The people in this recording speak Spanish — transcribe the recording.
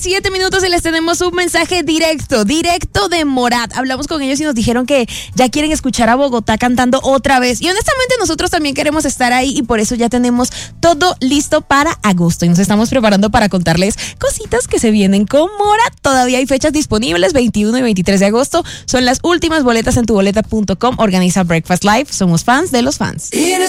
7 minutos y les tenemos un mensaje directo de Morat. Hablamos con ellos y nos dijeron que ya quieren escuchar a Bogotá cantando otra vez. Y honestamente nosotros también queremos estar ahí y por eso ya tenemos todo listo para agosto. Y nos estamos preparando para contarles cositas que se vienen con Morat. Todavía hay fechas disponibles, 21 y 23 de agosto. Son las últimas boletas en tuboleta.com. Organiza Breakfast Live. Somos fans de los fans.